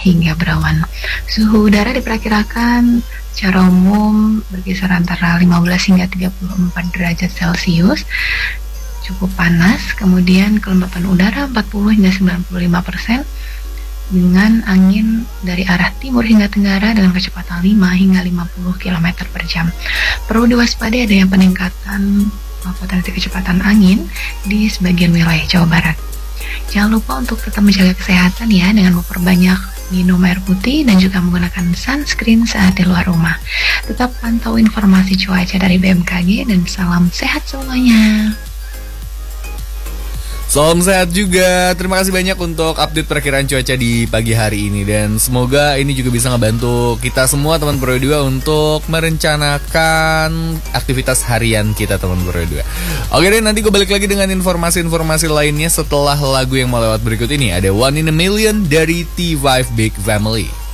hingga berawan. Suhu udara diperkirakan secara umum berkisar antara 15 hingga 34 derajat Celcius, cukup panas. Kemudian kelembapan udara 40 hingga 95%, dengan angin dari arah timur hingga tenggara dengan kecepatan 5 hingga 50 km per jam. Perlu diwaspadai adanya peningkatan potensi kecepatan angin di sebagian wilayah Jawa Barat. Jangan lupa untuk tetap menjaga kesehatan ya, dengan memperbanyak minum air putih dan juga menggunakan sunscreen saat di luar rumah. Tetap pantau informasi cuaca dari BMKG dan salam sehat semuanya. Salam sehat juga. Terima kasih banyak untuk update perakiraan cuaca di pagi hari ini. Dan semoga ini juga bisa ngebantu kita semua teman Pro 2 untuk merencanakan aktivitas harian kita teman Pro 2. Oke deh, nanti gue balik lagi dengan informasi-informasi lainnya setelah lagu yang mau lewat berikut ini. Ada One in a Million dari T5 Big Family.